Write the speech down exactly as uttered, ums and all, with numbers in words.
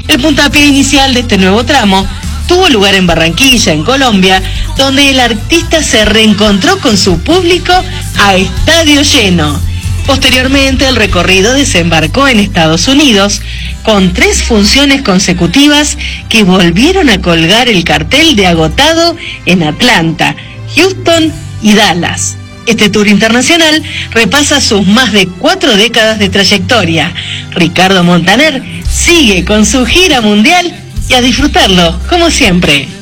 El puntapié inicial de este nuevo tramo tuvo lugar en Barranquilla, en Colombia, donde el artista se reencontró con su público a estadio lleno. Posteriormente, el recorrido desembarcó en Estados Unidos con tres funciones consecutivas que volvieron a colgar el cartel de agotado en Atlanta, Houston y Dallas. Este tour internacional repasa sus más de cuatro décadas de trayectoria. Ricardo Montaner sigue con su gira mundial y a disfrutarlo, como siempre.